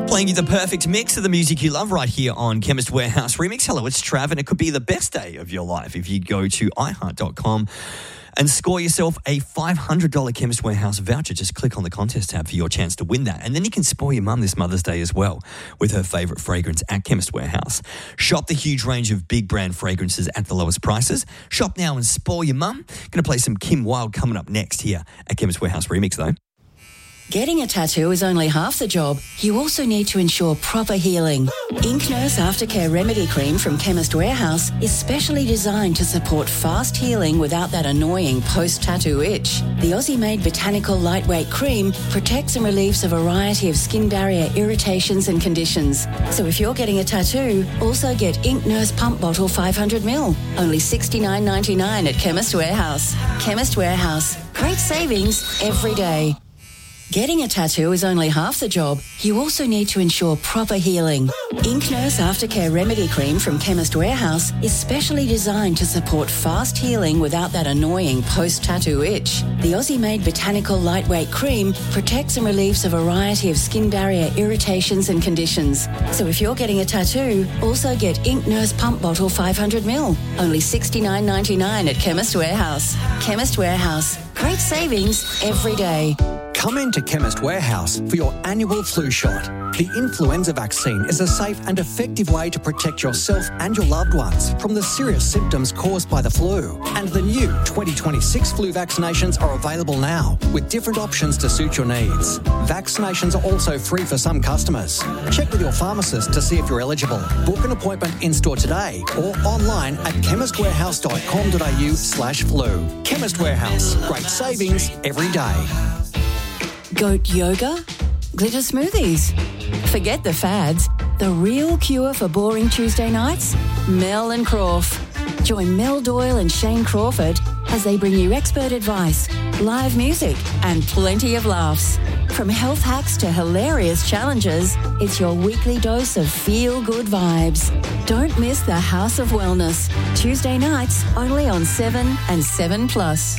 Playing you the perfect mix of the music you love right here on Chemist Warehouse Remix. Hello, it's Trav, and it could be the best day of your life if you go to iHeart.com and score yourself a $500 Chemist Warehouse voucher. Just click on the contest tab for your chance to win that. And then you can spoil your mum this Mother's Day as well with her favourite fragrance at Chemist Warehouse. Shop the huge range of big brand fragrances at the lowest prices. Shop now and spoil your mum. Going to play some Kim Wilde coming up next here at Chemist Warehouse Remix though. Getting a tattoo is only half the job. You also need to ensure proper healing. Ink Nurse Aftercare Remedy Cream from Chemist Warehouse is specially designed to support fast healing without that annoying post-tattoo itch. The Aussie-made botanical lightweight cream protects and relieves a variety of skin barrier irritations and conditions. So if you're getting a tattoo, also get Ink Nurse Pump Bottle 500ml. Only $69.99 at Chemist Warehouse. Chemist Warehouse. Great savings every day. Getting a tattoo is only half the job. You also need to ensure proper healing. Ink Nurse Aftercare Remedy Cream from Chemist Warehouse is specially designed to support fast healing without that annoying post-tattoo itch. The Aussie-made botanical lightweight cream protects and relieves a variety of skin barrier irritations and conditions. So if you're getting a tattoo, also get Ink Nurse Pump Bottle 500ml. Only $69.99 at Chemist Warehouse. Chemist Warehouse. Great savings every day. Come into Chemist Warehouse for your annual flu shot. The influenza vaccine is a safe and effective way to protect yourself and your loved ones from the serious symptoms caused by the flu. And the new 2026 flu vaccinations are available now with different options to suit your needs. Vaccinations are also free for some customers. Check with your pharmacist to see if you're eligible. Book an appointment in-store today or online at chemistwarehouse.com.au/flu. Chemist Warehouse. Great savings every day. Goat yoga? Glitter smoothies? Forget the fads. The real cure for boring Tuesday nights? Mel and Crawf. Join Mel Doyle and Shane Crawford as they bring you expert advice, live music, and plenty of laughs. From health hacks to hilarious challenges, it's your weekly dose of feel-good vibes. Don't miss the House of Wellness. Tuesday nights, only on 7 and 7+.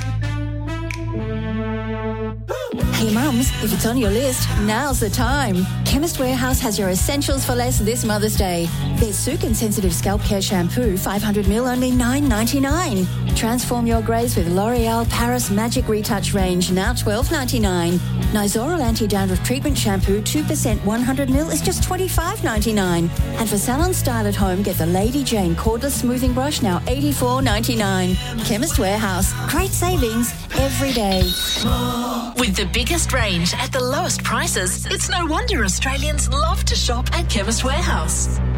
Hey mums, if it's on your list, now's the time. Chemist Warehouse has your essentials for less this Mother's Day. There's Sukin Sensitive Scalp Care Shampoo, 500ml, only $9.99. Transform your greys with L'Oreal Paris Magic Retouch range, now $12.99. Nizoral Anti-Dandruff Treatment Shampoo, 2% 100ml is just $25.99. And for salon style at home, get the Lady Jane Cordless Smoothing Brush, now $84.99. Chemist Warehouse. Great savings every day. With the biggest range at the lowest prices, it's no wonder Australians love to shop at Chemist Warehouse.